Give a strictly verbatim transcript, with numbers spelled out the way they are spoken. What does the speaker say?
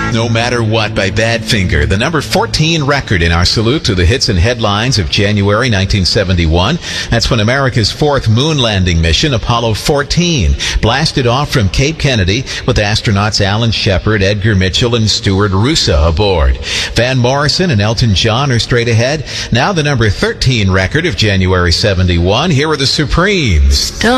No Matter What by Badfinger, the number fourteen record in our salute to the hits and headlines of January nineteen seventy-one. That's when America's fourth moon landing mission, Apollo fourteen, blasted off from Cape Kennedy with astronauts Alan Shepard, Edgar Mitchell, and Stuart Roosa aboard. Van Morrison and Elton John are straight ahead. Now the number thirteen record of January seventy-one. Here are the Supremes. Don't